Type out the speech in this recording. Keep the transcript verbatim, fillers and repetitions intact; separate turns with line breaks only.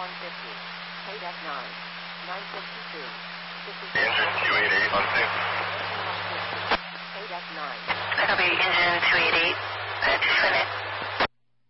one fifty. eight F nine. nine fifty-two. This is
engine two eighty-eight on six.
eight F nine.
Copy, engine two eighty-eight. That's Senate.